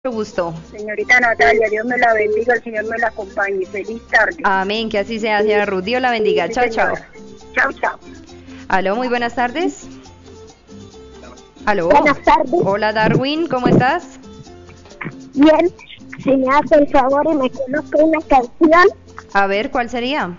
Mucho gusto. Señorita Natalia, Dios me la bendiga, el Señor me la acompañe. Feliz tarde. Amén, que así sea, señora Ruth. Dios la bendiga. Sí, Chao, chao. señora. Chao, chao. Aló, muy buenas tardes. Aló. Buenas tardes. Hola, Darwin, ¿cómo estás? Bien, si me hace el favor y me conozco una canción A ver, ¿cuál sería?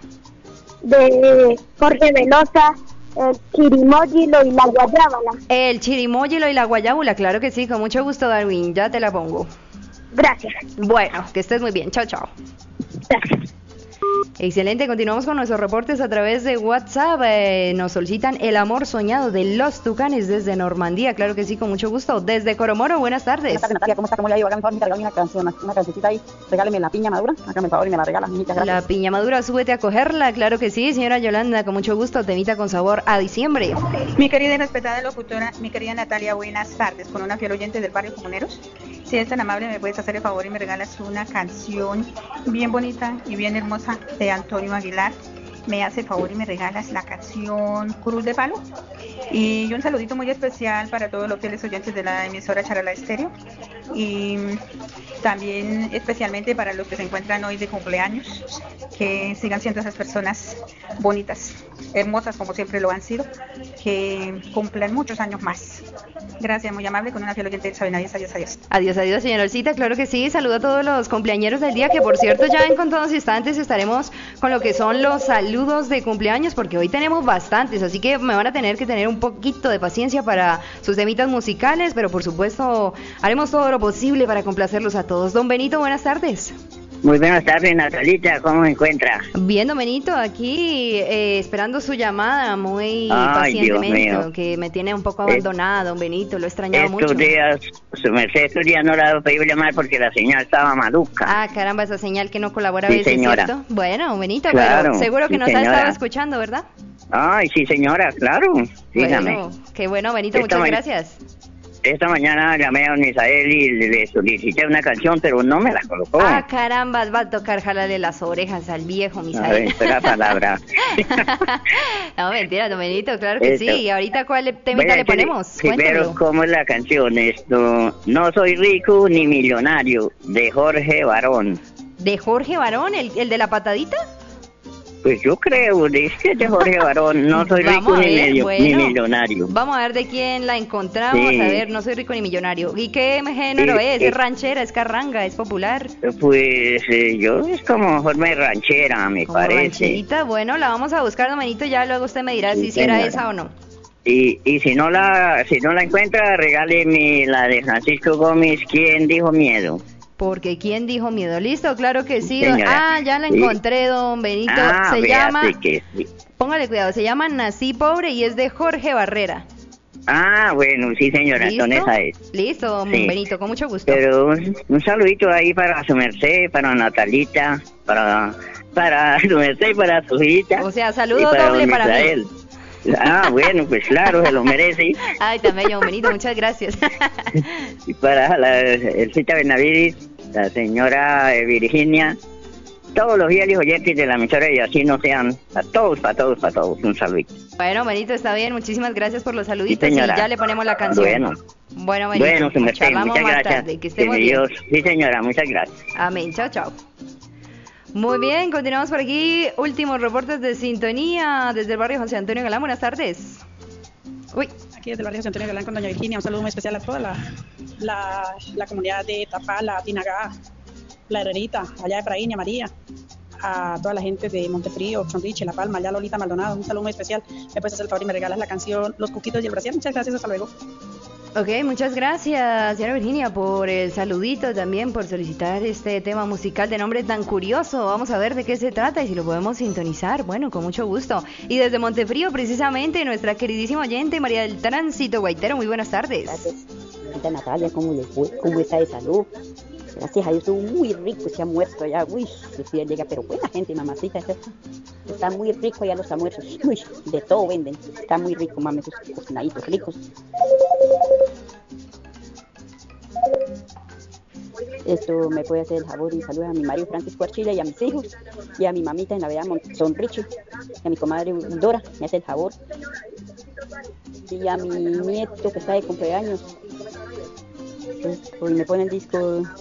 de Jorge Velosa, el Chirimójilo y la Guayábala. El chirimóyelo y la guayábula, claro que sí, con mucho gusto, Darwin. Ya te la pongo. Gracias. Bueno, que estés muy bien. Chao, chao. Gracias. Excelente, continuamos con nuestros reportes a través de WhatsApp. Nos solicitan El amor soñado de Los Tucanes desde Normandía, claro que sí, con mucho gusto. Desde Coromoro, buenas tardes. Buenas tardes, Natalia, ¿cómo está? ¿Cómo le ha ido? Hágame favor, regálame una cancioncita ahí. Regáleme la piña madura. Hágame favor y me la regala. Muchas gracias. La piña madura, súbete a cogerla, claro que sí, señora Yolanda, con mucho gusto, temita con sabor a diciembre. Mi querida y respetada locutora, mi querida Natalia, buenas tardes. Con una fiel oyente del barrio Comuneros, si eres tan amable, me puedes hacer el favor y me regalas una canción bien bonita y bien hermosa de Antonio Aguilar. Me hace el favor y me regalas la canción Cruz de Palo. Y un saludito muy especial para todos los fieles oyentes de la emisora Charalá Estéreo. Y también especialmente para los que se encuentran hoy de cumpleaños, que sigan siendo esas personas bonitas, hermosas como siempre lo han sido, que cumplan muchos años más. Gracias, muy amable, con una fiel oyente de Sabenavies. Adiós, adiós. Adiós, adiós, señora Olcita, claro que sí, saludo a todos los cumpleañeros del día, que por cierto ya en contados instantes estaremos con lo que son los saludos de cumpleaños, porque hoy tenemos bastantes, así que me van a tener que tener un poquito de paciencia para sus temitas musicales, pero por supuesto haremos todo lo posible para complacerlos a todos. Don Benito, buenas tardes. Muy buenas tardes, Natalita, ¿cómo se encuentra? Bien, don Benito, aquí esperando su llamada muy Ay, Dios pacientemente, mío. que me tiene un poco abandonada, don Benito, lo he extrañado mucho. Estos días, su merced, estos días no la he podido llamar porque la señal estaba maluca. Ah, caramba, esa señal que no colabora a Sí, veces, señora. ¿cierto? Bueno, don Benito, Claro, pero seguro que sí, nos ha señora. estado escuchando, ¿verdad? Ay, sí, señora, claro, dígame. Bueno, qué bueno, Benito, Esta muchas ma- gracias. Esta mañana llamé a don Misael y le solicité una canción, pero no me la colocó. Ah, caramba, va a tocar jalarle las orejas al viejo A ver, Misael. espera la palabra. No, mentira, don Benito, claro que sí. Esto. ¿Y ahorita cuál Voy temita a le decir ponemos? primero, Cuéntemelo. ¿cómo es la canción? No soy rico ni millonario, de Jorge Barón. ¿De Jorge Barón, el de la patadita? Pues yo creo, es que de Jorge Barón, no soy Vamos rico a ni, ver, ni bueno. millonario. Vamos a ver de quién la encontramos. Sí. A ver, no soy rico ni millonario. ¿Y qué género Sí, es? ¿Es ranchera, es carranga, es popular? Pues yo es como forma ranchera, me Como parece. rancherita. Bueno, la vamos a buscar, don Benito, ya luego usted me dirá Sí, si era señora. esa o no. Y si no la encuentra, regáleme la de Francisco Gómez, ¿Quién dijo miedo? Porque ¿quién dijo miedo? Listo, claro que sí. Señora. Ah, ya la Sí. encontré, don Benito. Se vea, llama, sí que sí. póngale cuidado, se llama Nací Pobre y es de Jorge Barrera. Ah, bueno, sí señora, ¿Listo? entonces esa es. Listo, don Sí. Benito, con mucho gusto. Pero un saludito ahí para su merced, para Natalita, para su merced y para su hijita. O sea, y saludo para doble don para mí. Israel. Ah, bueno, pues claro, se lo merece. Ay, también, don Benito, muchas gracias. Y para el Cita Benavides, la señora Virginia, todos los fieles oyentes de la emisora y así no sean, para todos, un saludito. Bueno, Benito, está bien, muchísimas gracias por los saluditos Sí, y señora. ya le ponemos la canción. Bueno, Benito, su merced, charlamos muchas más gracias. tarde, que estemos bien. Dios, sí señora, muchas gracias. Amén, chao, chao. Muy bien, continuamos por aquí. Últimos reportes de sintonía desde el barrio José Antonio Galán. Buenas tardes. Uy, Aquí desde el barrio José Antonio Galán con doña Virginia, un saludo muy especial a toda la comunidad de Tapala, Tinagá, La Herrerita, allá de Praíña, María, a toda la gente de Montefrío, Sonriche, La Palma, allá Lolita Maldonado, un saludo muy especial. Me puedes hacer el favor y me regalas la canción Los Cuquitos y el Brasier. Muchas gracias, hasta luego. ok, muchas gracias, señora Virginia, por el saludito, también por solicitar este tema musical de nombre tan curioso. Vamos a ver de qué se trata y si lo podemos sintonizar. Bueno, con mucho gusto. Y desde Montefrío, precisamente, nuestra queridísima oyente María del Tránsito Guaitero. Muy buenas tardes. Gracias, señorita Natalia, ¿cómo le fue? ¿Cómo está de salud? Gracias a Dios, estuvo muy rico, se ha muerto ya, uy, Lucía llega, pero buena gente, mamacita, está muy rico ya los almuerzos, uy, de todo venden, está muy rico, mami, esos cocinaditos ricos. Esto me puede hacer el favor y saludos a mi marido Francisco Archila y a mis hijos, y a mi mamita en la vea Sonriche, y a mi comadre Dora, me hace el favor, y a mi nieto que está de cumpleaños, Hoy me ponen disco